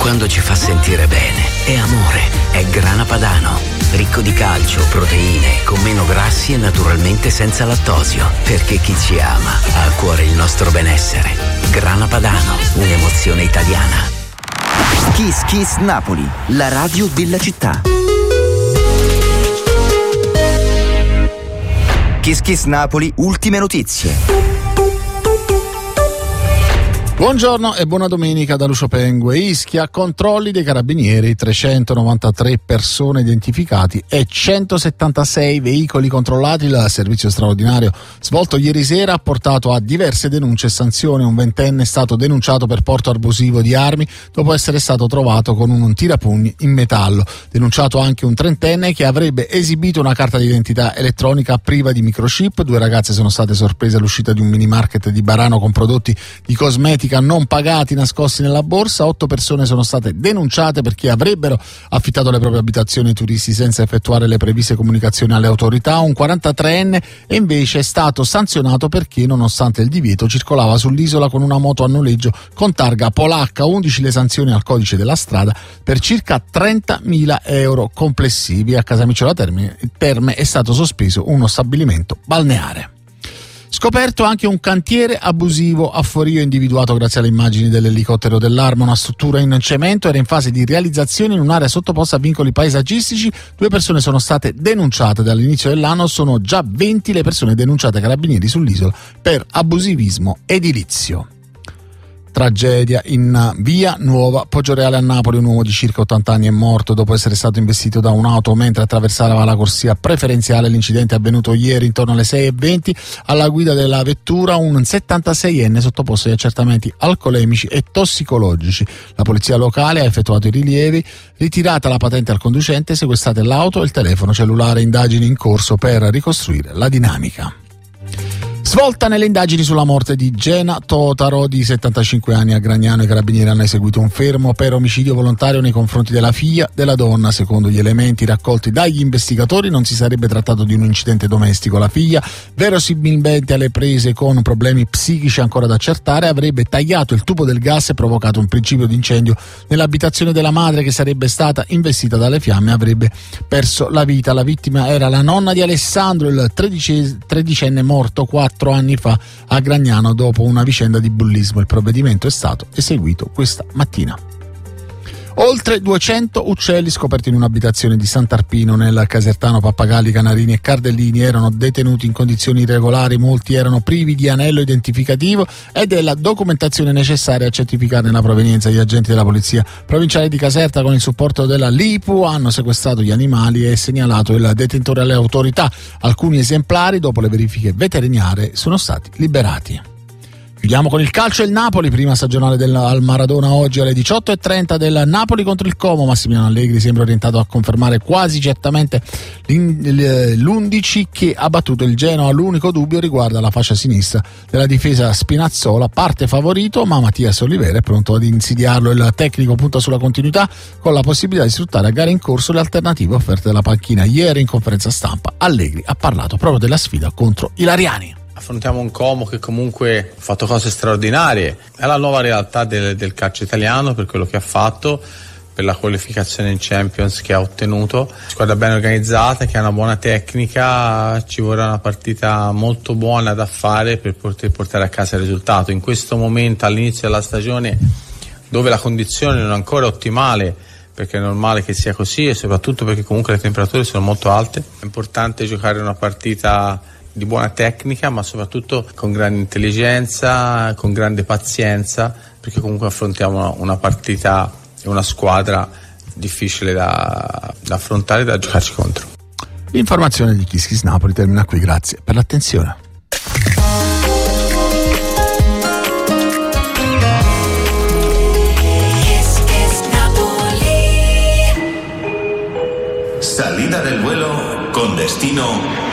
quando ci fa sentire bene. È amore, è Grana Padano. Ricco di calcio, proteine, con meno grassi e naturalmente senza lattosio. Perché chi ci ama ha a cuore il nostro benessere. Grana Padano, un'emozione italiana. Kiss Kiss Napoli, la radio della città. Kiss Kiss Napoli, ultime notizie. Buongiorno e buona domenica da Lucio Pengue. Ischia, controlli dei carabinieri, 393 persone identificati e 176 veicoli controllati. Il servizio straordinario svolto ieri sera ha portato a diverse denunce e sanzioni. Un ventenne è stato denunciato per porto abusivo di armi dopo essere stato trovato con un tirapugni in metallo. Denunciato anche un trentenne che avrebbe esibito una carta d'identità elettronica priva di microchip. 2 ragazze sono state sorprese all'uscita di un mini market di Barano con prodotti di cosmetica non pagati nascosti nella borsa. 8 persone sono state denunciate perché avrebbero affittato le proprie abitazioni ai turisti senza effettuare le previste comunicazioni alle autorità. Un 43enne è invece stato sanzionato perché, nonostante il divieto, circolava sull'isola con una moto a noleggio con targa polacca. 11 le sanzioni al codice della strada per circa 30.000 euro complessivi. A Casamicciola Terme è stato sospeso uno stabilimento balneare. Scoperto anche un cantiere abusivo a Forio, individuato grazie alle immagini dell'elicottero dell'Arma. Una struttura in cemento era in fase di realizzazione in un'area sottoposta a vincoli paesaggistici. 2 persone sono state denunciate. Dall'inizio dell'anno sono già 20 le persone denunciate ai carabinieri sull'isola per abusivismo edilizio. Tragedia in via Nuova Poggioreale a Napoli. Un uomo di circa 80 anni è morto dopo essere stato investito da un'auto mentre attraversava la corsia preferenziale. L'incidente è avvenuto ieri intorno alle 6:20. Alla guida della vettura un 76enne sottoposto agli accertamenti alcolemici e tossicologici. La polizia locale ha effettuato i rilievi, ritirata la patente al conducente, sequestrate l'auto e il telefono cellulare. Indagini in corso per ricostruire la dinamica. Svolta nelle indagini sulla morte di Gena Totaro, di 75 anni, a Gragnano. I carabinieri hanno eseguito un fermo per omicidio volontario nei confronti della figlia della donna. Secondo gli elementi raccolti dagli investigatori non si sarebbe trattato di un incidente domestico. La figlia, verosimilmente alle prese con problemi psichici ancora da accertare, avrebbe tagliato il tubo del gas e provocato un principio di incendio nell'abitazione della madre, che sarebbe stata investita dalle fiamme e avrebbe perso la vita. La vittima era la nonna di Alessandro, il tredicenne morto 4 anni fa a Gragnano dopo una vicenda di bullismo. Il provvedimento è stato eseguito questa mattina. Oltre 200 uccelli scoperti in un'abitazione di Sant'Arpino nel Casertano. Pappagalli, canarini e cardellini erano detenuti in condizioni irregolari. Molti erano privi di anello identificativo e della documentazione necessaria a certificarne la provenienza. Gli agenti della polizia provinciale di Caserta, con il supporto della LIPU, hanno sequestrato gli animali e segnalato il detentore alle autorità. Alcuni esemplari, dopo le verifiche veterinarie, sono stati liberati. Chiudiamo con il calcio. Il Napoli, prima stagionale al Maradona oggi alle 18:30 del Napoli contro il Como. Massimiliano Allegri sembra orientato a confermare quasi certamente l'11 che ha battuto il Genoa. L'unico dubbio riguarda la fascia sinistra della difesa Spinazzola, parte favorito, ma Mattias Olivera è pronto ad insidiarlo. Il tecnico punta sulla continuità con la possibilità di sfruttare a gare in corso le alternative offerte dalla panchina. Ieri in conferenza stampa Allegri ha parlato proprio della sfida contro i Lariani. Affrontiamo un Como che comunque ha fatto cose straordinarie, è la nuova realtà del calcio italiano per quello che ha fatto, per la qualificazione in Champions che ha ottenuto. Squadra ben organizzata, che ha una buona tecnica, ci vorrà una partita molto buona da fare per poter portare a casa il risultato. In questo momento, all'inizio della stagione, dove la condizione non è ancora ottimale, perché è normale che sia così e soprattutto perché comunque le temperature sono molto alte, è importante giocare una partita di buona tecnica, ma soprattutto con grande intelligenza, con grande pazienza, perché comunque affrontiamo una partita e una squadra difficile da affrontare e da giocarci contro. L'informazione di Kiss Kiss Napoli termina qui, grazie per l'attenzione. Salida del vuelo con destino